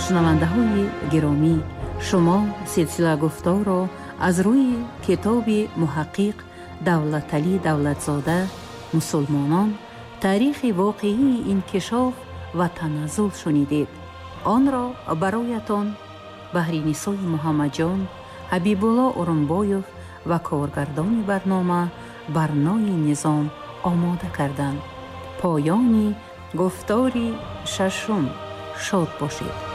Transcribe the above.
шунавандаҳои гиромӣ, шумо силсила гуфторро аз рӯи китоби муҳаққиқ Давлаталӣ Давлатзода «Мусулмонон. таърихи воқеии инкишоф ва таназзул» шунидед. онро бароятон баҳринисои муҳаммаҷон, ҳабибулло урунбоев ва коргардони барнома Барнои Низом омода карданд. поёни гуфтори шашум. шод бошед.